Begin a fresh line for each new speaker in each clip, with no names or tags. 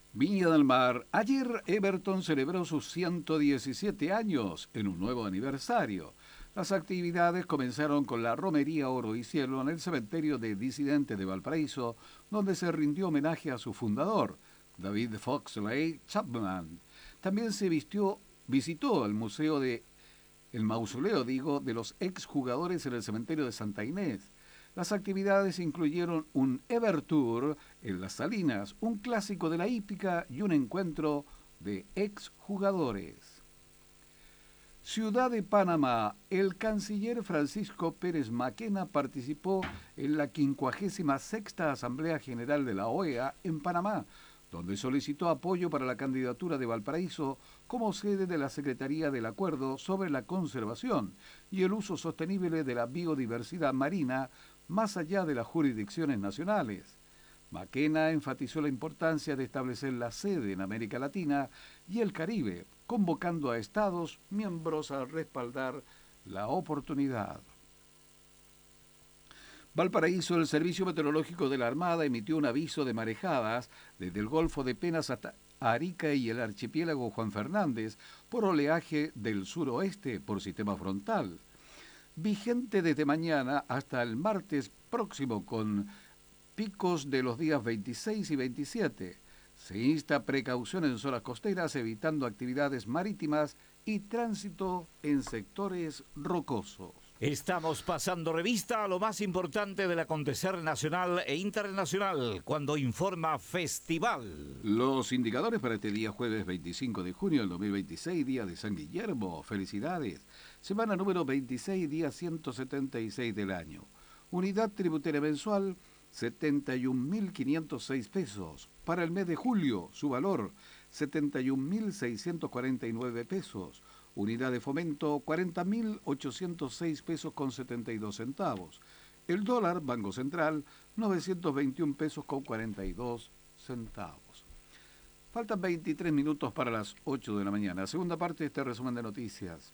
Viña del Mar. Ayer Everton celebró sus 117 años en un nuevo aniversario. Las actividades comenzaron con la romería Oro y Cielo en el cementerio de Disidentes de Valparaíso, donde se rindió homenaje a su fundador, David Foxley Chapman. También visitó el mausoleo, de los exjugadores en el cementerio de Santa Inés. Las actividades incluyeron un Evertour en Las Salinas, un clásico de la hípica y un encuentro de exjugadores. Ciudad de Panamá. El canciller Francisco Pérez Maquena participó en la 56ª Asamblea General de la OEA en Panamá, donde solicitó apoyo para la candidatura de Valparaíso como sede de la Secretaría del Acuerdo sobre la conservación y el uso sostenible de la biodiversidad marina más allá de las jurisdicciones nacionales. Maquena enfatizó la importancia de establecer la sede en América Latina y el Caribe, convocando a Estados miembros a respaldar la oportunidad. Valparaíso, el Servicio Meteorológico de la Armada emitió un aviso de marejadas desde el Golfo de Penas hasta Arica y el archipiélago Juan Fernández por oleaje del suroeste por sistema frontal, vigente desde mañana hasta el martes próximo con picos de los días 26 y 27. Se insta precaución en zonas costeras, evitando actividades marítimas y tránsito en sectores rocosos.
Estamos pasando revista a lo más importante del acontecer nacional e internacional cuando informa Festival.
Los indicadores para este día jueves 25 de junio del 2026, día de San Guillermo. Felicidades. Semana número 26, día 176 del año. Unidad tributaria mensual 71.506 pesos. Para el mes de julio, su valor 71.649 pesos. Unidad de fomento 40.806 pesos con 72 centavos. El dólar, Banco Central, 921 pesos con 42 centavos. Faltan 23 minutos para las 8 de la mañana. Segunda parte de este resumen de noticias.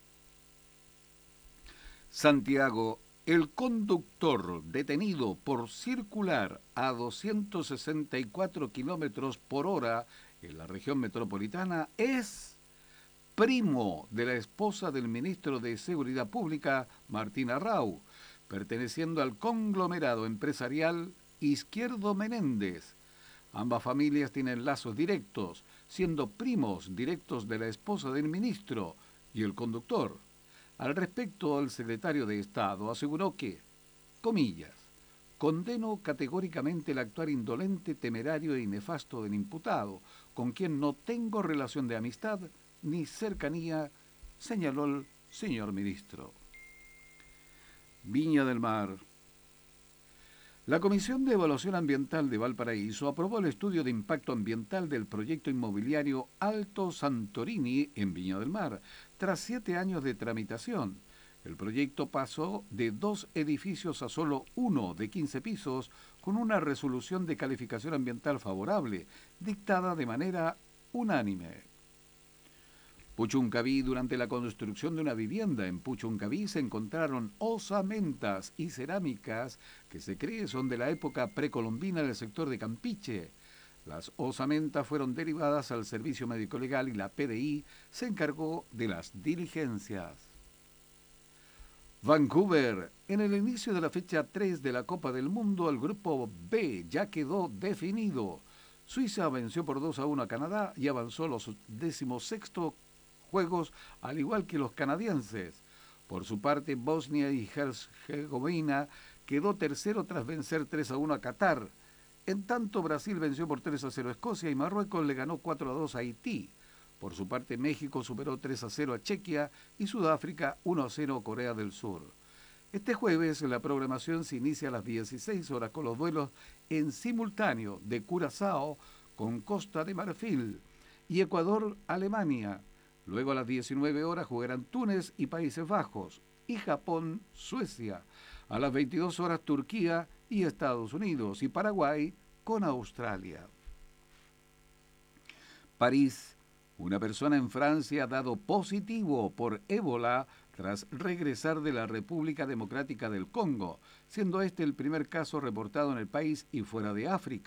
Santiago. El conductor detenido por circular a 264 kilómetros por hora en la región metropolitana es primo de la esposa del ministro de Seguridad Pública, Martín Arrau, perteneciendo al conglomerado empresarial Izquierdo Menéndez. Ambas familias tienen lazos directos, siendo primos directos de la esposa del ministro y el conductor. Al respecto, el secretario de Estado aseguró que, comillas, condeno categóricamente el actuar indolente, temerario y nefasto del imputado, con quien no tengo relación de amistad ni cercanía, señaló el señor ministro. Viña del Mar. La Comisión de Evaluación Ambiental de Valparaíso aprobó el estudio de impacto ambiental del proyecto inmobiliario Alto Santorini en Viña del Mar, tras 7 años de tramitación. El proyecto pasó de 2 edificios a solo uno de 15 pisos, con una resolución de calificación ambiental favorable, dictada de manera unánime. Puchuncaví. Durante la construcción de una vivienda en Puchuncaví se encontraron osamentas y cerámicas que se cree son de la época precolombina del sector de Campiche. Las osamentas fueron derivadas al Servicio Médico Legal y la PDI se encargó de las diligencias. Vancouver. En el inicio de la fecha 3 de la Copa del Mundo, el grupo B ya quedó definido. Suiza venció por 2-1 a Canadá y avanzó a los 16º juegos, al igual que los canadienses. Por su parte, Bosnia y Herzegovina quedó tercero tras vencer 3-1 a Qatar. En tanto, Brasil venció por 3-0 a Escocia y Marruecos le ganó 4-2 a Haití. Por su parte, México superó 3-0 a Chequia y Sudáfrica 1-0 a Corea del Sur. Este jueves la programación se inicia a las 16 horas con los duelos en simultáneo de Curazao con Costa de Marfil y Ecuador-Alemania. Luego a las 19 horas jugarán Túnez y Países Bajos y Japón-Suecia. A las 22 horas Turquía y Estados Unidos y Paraguay con Australia. París. Una persona en Francia ha dado positivo por ébola tras regresar de la República Democrática del Congo, siendo este el primer caso reportado en el país y fuera de África.